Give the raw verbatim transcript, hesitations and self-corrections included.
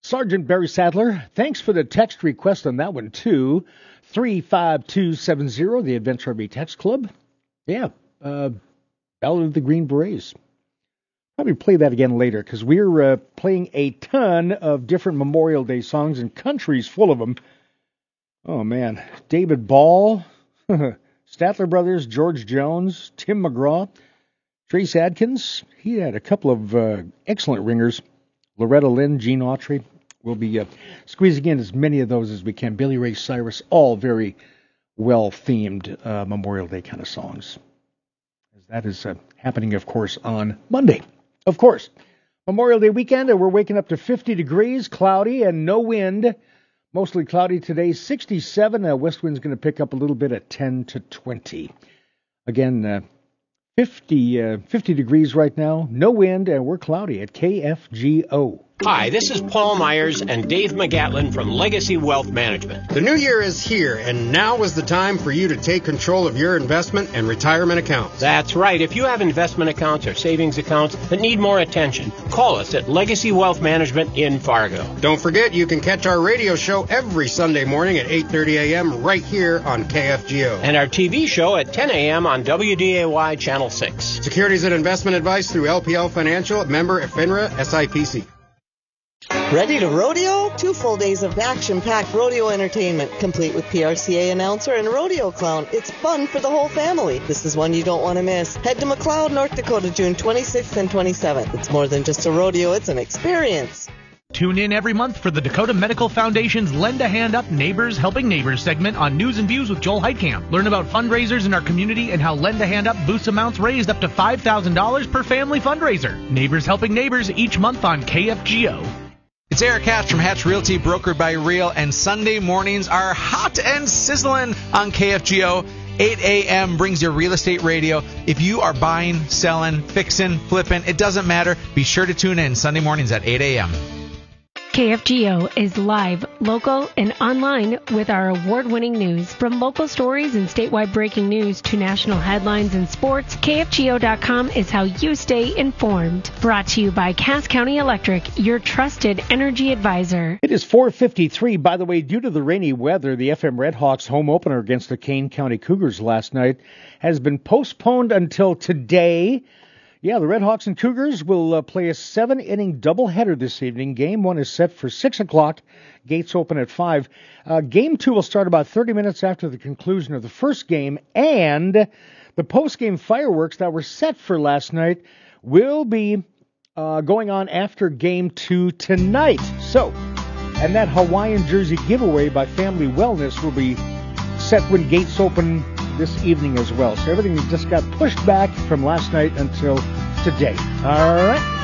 Sergeant Barry Sadler, thanks for the text request on that one, too. three five two seven zero, the Adventure R V Text Club. Yeah, uh, Ballad of the Green Berets. Probably play that again later, because we're uh, playing a ton of different Memorial Day songs, and country's full of them. Oh, man. David Ball, Statler Brothers, George Jones, Tim McGraw, Trace Adkins. He had a couple of uh, excellent ringers. Loretta Lynn, Gene Autry. We'll be uh, squeezing in as many of those as we can. Billy Ray Cyrus, all very well-themed uh, Memorial Day kind of songs. As that is uh, happening, of course, on Monday. Of course, Memorial Day weekend, and we're waking up to fifty degrees, cloudy, and no wind. Mostly cloudy today, sixty-seven. Uh, west wind's going to pick up a little bit at ten to twenty. Again, uh, fifty, uh, fifty degrees right now, no wind, and we're cloudy at K F G O. Hi, this is Paul Myers and Dave McGatlin from Legacy Wealth Management. The new year is here, and now is the time for you to take control of your investment and retirement accounts. That's right. If you have investment accounts or savings accounts that need more attention, call us at Legacy Wealth Management in Fargo. Don't forget, you can catch our radio show every Sunday morning at eight thirty a.m. right here on K F G O. And our T V show at ten a.m. on W D A Y Channel six. Securities and investment advice through L P L Financial, member FINRA, S I P C. Ready to rodeo? Two full days of action-packed rodeo entertainment, complete with P R C A announcer and rodeo clown. It's fun for the whole family. This is one you don't want to miss. Head to McLeod, North Dakota, June twenty-sixth and twenty-seventh. It's more than just a rodeo, it's an experience. Tune in every month for the Dakota Medical Foundation's Lend a Hand Up Neighbors Helping Neighbors segment on News and Views with Joel Heitkamp. Learn about fundraisers in our community and how Lend a Hand Up boosts amounts raised up to five thousand dollars per family fundraiser. Neighbors Helping Neighbors each month on K F G O. It's Eric Hatch from Hatch Realty, brokered by Real, and Sunday mornings are hot and sizzling on K F G O. eight a.m. brings your real estate radio. If you are buying, selling, fixing, flipping, it doesn't matter. Be sure to tune in Sunday mornings at eight a.m. K F G O is live, local, and online with our award-winning news. From local stories and statewide breaking news to national headlines and sports, K F G O dot com is how you stay informed. Brought to you by Cass County Electric, your trusted energy advisor. It is four fifty-three. By the way, due to the rainy weather, the F M Redhawks home opener against the Kane County Cougars last night has been postponed until today. Yeah, the Redhawks and Cougars will uh, play a seven-inning doubleheader this evening. Game one is set for six o'clock. Gates open at five. Uh, game two will start about thirty minutes after the conclusion of the first game, and the post-game fireworks that were set for last night will be uh, going on after game two tonight. So, and that Hawaiian jersey giveaway by Family Wellness will be set when gates open this evening as well. So everything just got pushed back from last night until today. All right.